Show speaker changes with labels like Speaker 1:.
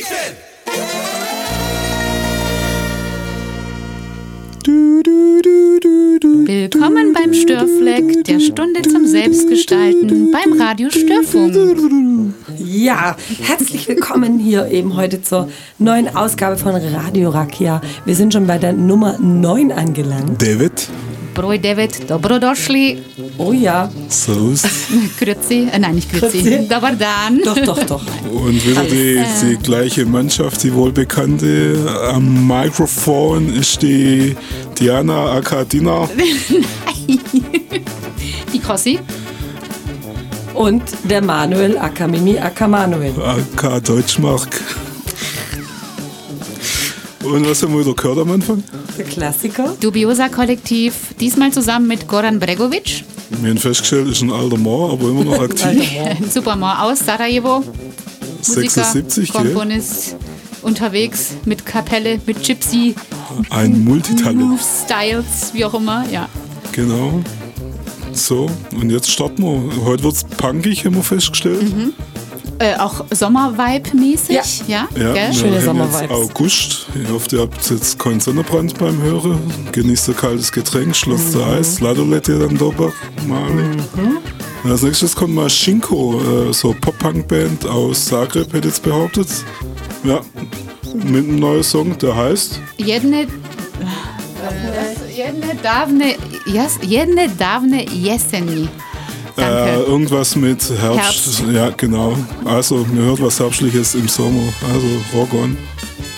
Speaker 1: Willkommen beim Störfleck, der Stunde zum Selbstgestalten beim Radio Störfunk.
Speaker 2: Ja, herzlich willkommen hier eben heute zur neuen Ausgabe von Radio Rakia. Wir sind schon bei der Nummer 9 angelangt.
Speaker 3: David.
Speaker 1: Broj David, dobrodošli.
Speaker 2: Oh ja.
Speaker 3: Servus.
Speaker 1: Grüezi, nein, nicht Grüezi.
Speaker 2: Grüezi.
Speaker 1: Dobar dan.
Speaker 2: Doch.
Speaker 3: Und wieder die gleiche Mannschaft, die wohlbekannte. Am Mikrofon ist die Diana Akadina.
Speaker 1: Die Crossi.
Speaker 2: Und der Manuel Akamimi Akamanuel.
Speaker 3: AK Deutschmark. Und was haben wir wieder gehört am Anfang?
Speaker 2: Der Klassiker.
Speaker 1: Dubiosa Kollektiv, diesmal zusammen mit Goran Bregovic.
Speaker 3: Wir haben festgestellt, ist ein alter Mann, aber immer noch aktiv.
Speaker 1: Ein super Mann aus Sarajevo. Musiker,
Speaker 3: 76, gell?
Speaker 1: Komponist, unterwegs mit Kapelle, mit Gypsy,
Speaker 3: Ein Multitalent.
Speaker 1: Groove Styles, wie auch immer, ja.
Speaker 3: Genau. So, und jetzt starten wir. Heute wird es punkig, haben wir festgestellt.
Speaker 1: Auch Sommer-Vibe-mäßig, ja.
Speaker 3: Ja,
Speaker 1: gell?
Speaker 3: wir
Speaker 2: Schöne
Speaker 3: haben
Speaker 2: Sommervibes.
Speaker 3: jetzt August. Ich hoffe, ihr habt jetzt keinen Sonnenbrand beim Hören. Genießt ein kaltes Getränk, schloss der Eis, Ladolette dann dabei. Als nächstes kommt mal Shinko, so Pop-Punk-Band aus Zagreb, hätte ich jetzt behauptet. Ja, mit einem neuen Song, der heißt
Speaker 1: Jedne davne jeseni. Danke.
Speaker 3: irgendwas mit Herbst.
Speaker 1: Herbst.
Speaker 3: Ja, genau. Also, mir hört was Herbstliches im Sommer. Also, Rock on.